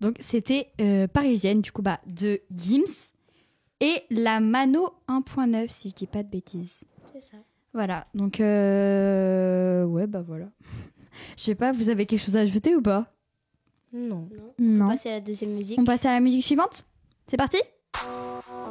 Donc c'était Parisienne, du coup, de Gims et la Mano 1.9, si je dis pas de bêtises. C'est ça. Voilà, donc ouais, voilà. Je sais pas, vous avez quelque chose à ajouter ou pas? Non. Non. On passe à la deuxième musique. On passe à la musique suivante? C'est parti?